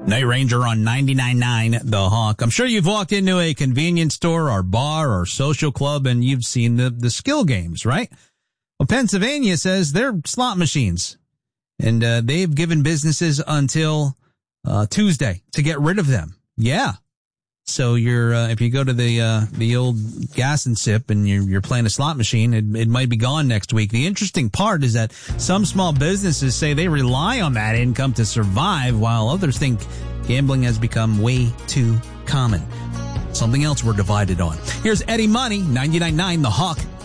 Night Ranger on 99.9 The Hawk. I'm sure you've walked into a convenience store or bar or social club and you've seen the skill games, right? Well, Pennsylvania says they're slot machines, and they've given businesses until Tuesday to get rid of them. Yeah. So if you go to the old gas and sip and you're playing a slot machine, it might be gone next week. The interesting part is that some small businesses say they rely on that income to survive, while others think gambling has become way too common. Something else we're divided on. Here's Eddie Money, 99.9 The Hawk.